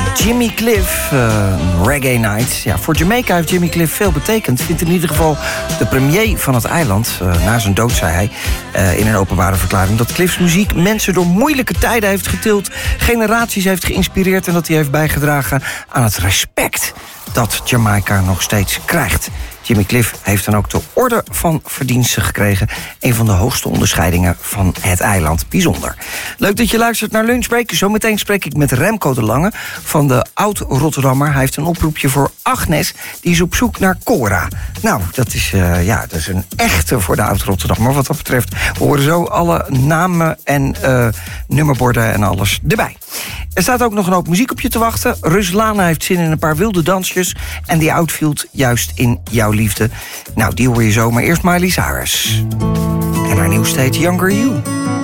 Jimmy Cliff, Reggae Night. Ja, voor Jamaica heeft Jimmy Cliff veel betekend. Vindt in ieder geval de premier van het eiland. Na zijn dood zei hij in een openbare verklaring dat Cliff's muziek mensen door moeilijke tijden heeft getild, generaties heeft geïnspireerd en dat hij heeft bijgedragen aan het respect dat Jamaica nog steeds krijgt. Jimmy Cliff heeft dan ook de Orde van Verdiensten gekregen. Een van de hoogste onderscheidingen van het eiland. Bijzonder. Leuk dat je luistert naar Lunchbreak. Zometeen spreek ik met Remco de Lange van de Oud-Rotterdammer. Hij heeft een oproepje voor Agnes. Die is op zoek naar Cora. Nou, dat is een echte voor de Oud-Rotterdammer. Wat dat betreft horen zo alle namen en nummerborden en alles erbij. Er staat ook nog een hoop muziek op je te wachten. Ruslana heeft zin in een paar wilde dansjes. En die outfield juist in jouw liefde. Nou, die hoor je zo, maar eerst Miley Cyrus. En haar nieuwste heet Younger You.